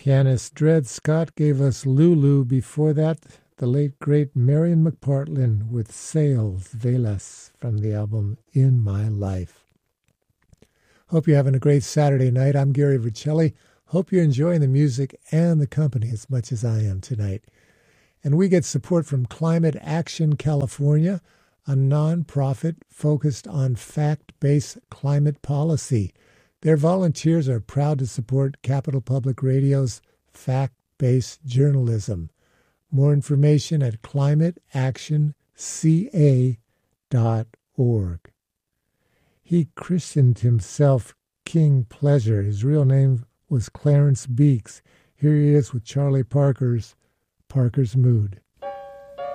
Pianist Dred Scott gave us Lulu. Before that, the late, great Marion McPartlin with Sails, Velas, from the album In My Life. Hope you're having a great Saturday night. I'm Gary Vercelli. Hope you're enjoying the music and the company as much as I am tonight. And we get support from Climate Action California, a nonprofit focused on fact-based climate policy. Their volunteers are proud to support Capital Public Radio's fact-based journalism. More information at climateactionca.org. He christened himself King Pleasure. His real name was Clarence Beeks. Here he is with Charlie Parker's Mood.